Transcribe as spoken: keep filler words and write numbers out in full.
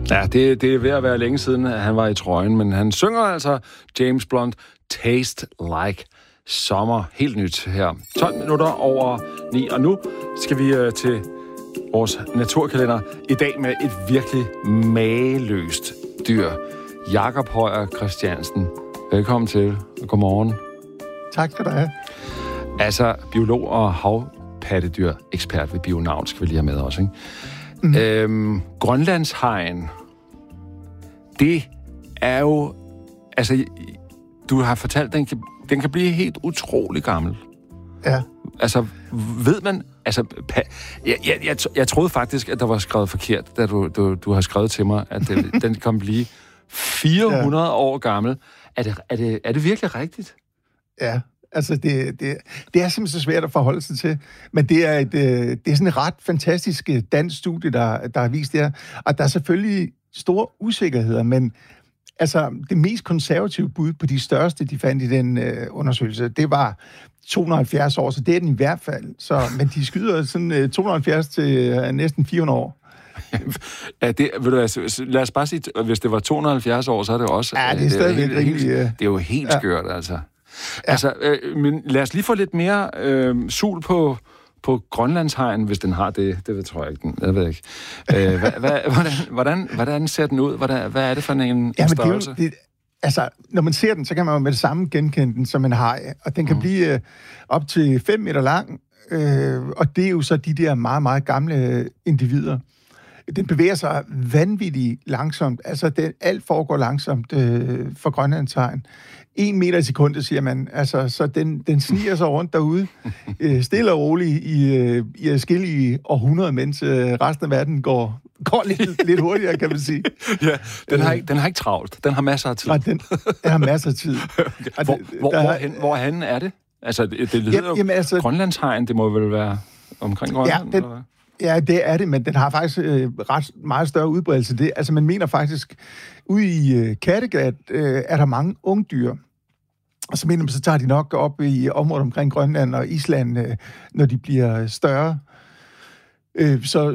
Ja, det, det er ved at være længe siden, at han var i trøjen, men han synger altså James Blunt, Taste Like Summer. Helt nyt her. tolv minutter over ni, og nu skal vi øh, til vores naturkalender i dag med et virkelig mageløst dyr. Jakob Højer Christiansen. Velkommen til, og godmorgen. Tak skal du have. Altså, biolog og havpattedyr, ekspert ved Bionavn, skal vi lige have med også, ikke? Mm. Øhm, Grønlandshegn, det er jo... Altså, du har fortalt, den kan, den kan blive helt utrolig gammel. Ja. Altså, ved man... Altså, pa- jeg, jeg, jeg, jeg troede faktisk, at der var skrevet forkert, da du, du, du har skrevet til mig, at det, den kan blive fire hundrede ja. år gammel. Er det, er, det, er det virkelig rigtigt? Ja, altså det, det, det er simpelthen så svært at forholde sig til, men det er, et, det er sådan et ret fantastisk dansk studie, der, der har vist det her, og der er selvfølgelig store usikkerheder, men altså det mest konservative bud på de største, de fandt i den øh, undersøgelse, det var to hundrede og halvfjerds år, så det er den i hvert fald, så, men de skyder sådan øh, to hundrede og halvfjerds til øh, næsten fire hundrede år. Ja, det, vil du, altså, lad os bare sige, hvis det var to hundrede og halvfjerds år, så er det også... Ja, det er stadigvæk det, er helt, rigtig... det er jo helt ja. skørt, altså. Ja. Altså, øh, men lad os lige få lidt mere øh, sul på, på Grønlandshegn, hvis den har det. Det ved, tror jeg ikke, den. Jeg ved ikke. Øh, hva, hva, hvordan, hvordan, hvordan ser den ud? Hvordan, hvad er det for en, en ja, størrelse? Det, det, altså, når man ser den, så kan man jo med det samme genkende den som en haj, og den kan mm. blive øh, op til fem meter lang, øh, og det er jo så de der meget, meget gamle individer. Den bevæger sig vanvittigt langsomt. Altså, det, alt foregår langsomt øh, for Grønlandshegn. En meter i sekundet, siger man. Altså, så den, den sniger sig rundt derude, øh, stille og roligt i, øh, i adskillige århundreder, mens øh, resten af verden går, går lidt, lidt hurtigere, kan man sige. Ja, den har, ikke, den har ikke travlt. Den har masser af tid. Nej, den, den har masser af tid. Okay. Hvor, det, hvor, hvorhen, hvorhen er det? Altså, det, det hedder jo altså, Grønlandshegn, det må vel være omkring Grønland? Ja, den, Ja, det er det, men den har faktisk øh, ret meget større udbredelse. Det, altså, man mener faktisk, ude i øh, Kattegat øh, er der mange ungdyr. Og så mener man, så tager de nok op i området omkring Grønland og Island, øh, når de bliver større. Øh, så,